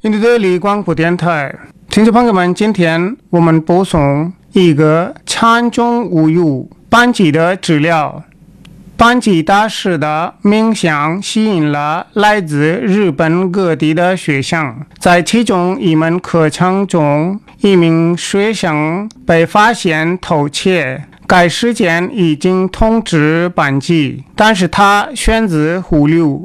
印度的李广播电台，听众朋友们，今天我们播送一个禅宗无忧班级的资料。班级大师的冥想吸引了来自日本各地的学生，在其中一门课程中，一名学生被发现偷窃，该事件已经通知班级，但是他选择忽略。